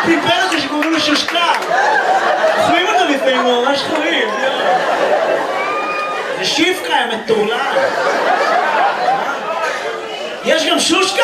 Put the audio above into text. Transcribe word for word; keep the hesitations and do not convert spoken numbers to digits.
פיפר הזה שקוראים לו שושקה. אוכלים אותו לפעמים, הוא ממש חמים. זה שיפקה, המטורלל. יש גם שושקה.